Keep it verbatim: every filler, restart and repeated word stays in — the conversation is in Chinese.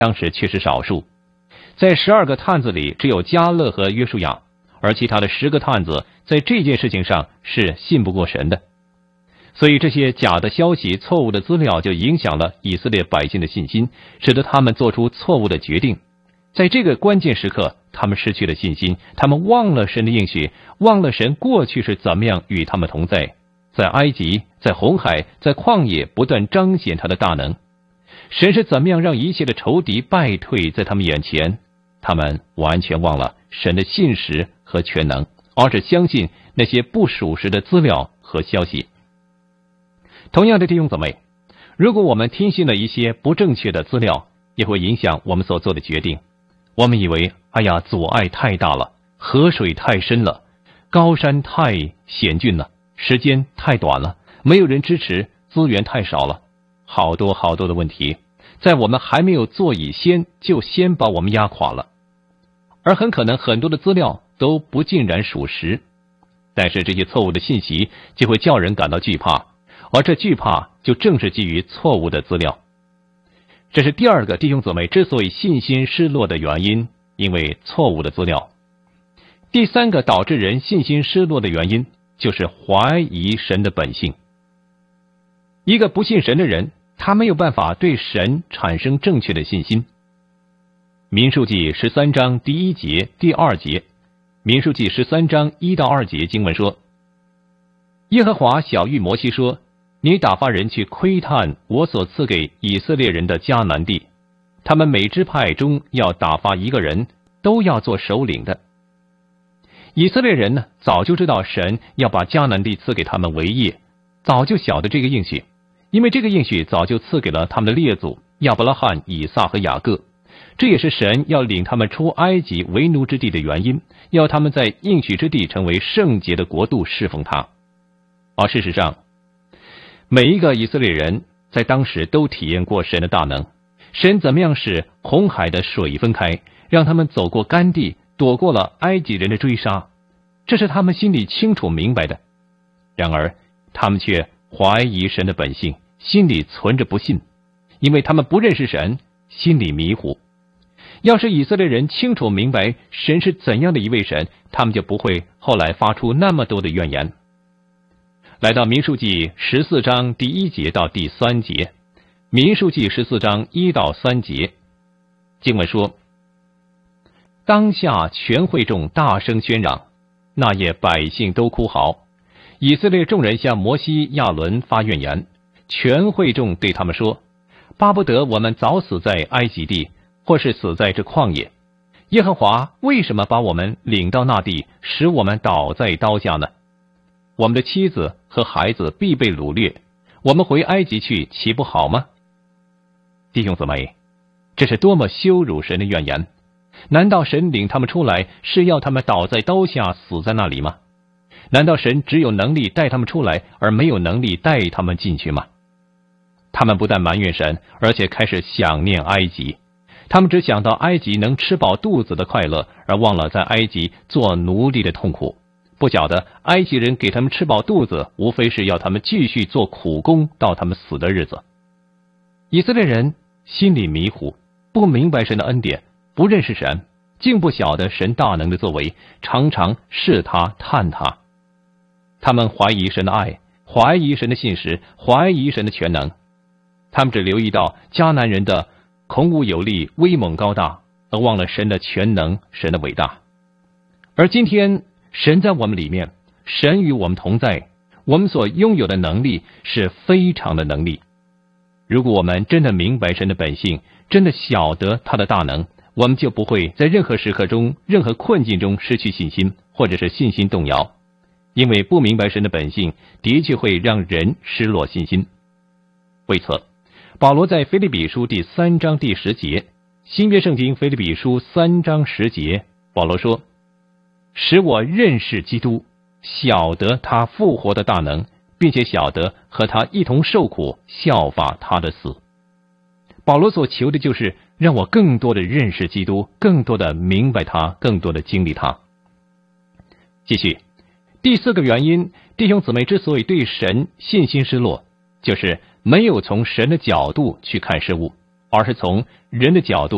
当时却是少数。在十二个探子里，只有迦勒和约书亚，而其他的十个探子在这件事情上是信不过神的。所以这些假的消息、错误的资料就影响了以色列百姓的信心，使得他们做出错误的决定。在这个关键时刻，他们失去了信心，他们忘了神的应许，忘了神过去是怎么样与他们同在，在埃及，在红海，在旷野不断彰显他的大能。神是怎么样让一切的仇敌败退在他们眼前，他们完全忘了神的信实和全能，而只相信那些不属实的资料和消息。同样的弟兄姊妹，如果我们听信了一些不正确的资料，也会影响我们所做的决定。我们以为，哎呀，阻碍太大了，河水太深了，高山太险峻了，时间太短了，没有人支持，资源太少了，好多好多的问题，在我们还没有做以先，就先把我们压垮了。而很可能很多的资料都不尽然属实，但是这些错误的信息就会叫人感到惧怕，而这惧怕就正是基于错误的资料。这是第二个弟兄姊妹之所以信心失落的原因，因为错误的资料。第三个导致人信心失落的原因，就是怀疑神的本性。一个不信神的人，他没有办法对神产生正确的信心。民数记十三章第一节、第二节，民数记十三章一到二节经文说：耶和华晓谕摩西说，你打发人去窥探我所赐给以色列人的迦南地，他们每支派中要打发一个人，都要做首领的。以色列人呢，早就知道神要把迦南地赐给他们为业，早就晓得这个应许，因为这个应许早就赐给了他们的列祖亚伯拉罕、以撒和雅各。这也是神要领他们出埃及为奴之地的原因，要他们在应许之地成为圣洁的国度，侍奉他。而事实上，每一个以色列人在当时都体验过神的大能，神怎么样使红海的水分开，让他们走过干地，躲过了埃及人的追杀，这是他们心里清楚明白的。然而他们却怀疑神的本性，心里存着不信，因为他们不认识神，心里迷糊。要是以色列人清楚明白神是怎样的一位神，他们就不会后来发出那么多的怨言。来到民数记十四章第一节到第三节，民数记十四章一到三节，经文说：当下全会众大声喧嚷，那夜百姓都哭嚎，以色列众人向摩西、亚伦发怨言，全会众对他们说：巴不得我们早死在埃及地，或是死在这旷野。耶和华为什么把我们领到那地，使我们倒在刀下呢？我们的妻子和孩子必被掳掠，我们回埃及去，岂不好吗？弟兄姊妹，这是多么羞辱神的怨言！难道神领他们出来是要他们倒在刀下，死在那里吗？难道神只有能力带他们出来，而没有能力带他们进去吗？他们不但埋怨神，而且开始想念埃及。他们只想到埃及能吃饱肚子的快乐，而忘了在埃及做奴隶的痛苦。不晓得埃及人给他们吃饱肚子，无非是要他们继续做苦工到他们死的日子。以色列人心里迷糊，不明白神的恩典，不认识神，竟不晓得神大能的作为，常常试他探他。他们怀疑神的爱，怀疑神的信实，怀疑神的全能。他们只留意到迦南人的孔武有力、威猛高大，而忘了神的全能，神的伟大。而今天神在我们里面，神与我们同在，我们所拥有的能力是非常的能力。如果我们真的明白神的本性，真的晓得他的大能，我们就不会在任何时刻中、任何困境中失去信心，或者是信心动摇。因为不明白神的本性，的确会让人失落信心。为此，保罗在腓立比书第三章第十节，新约圣经腓立比书三章十节，保罗说：使我认识基督，晓得他复活的大能，并且晓得和他一同受苦，效法他的死。保罗所求的就是让我更多的认识基督，更多的明白他，更多的经历他。继续，第四个原因，弟兄姊妹之所以对神信心失落，就是没有从神的角度去看事物，而是从人的角度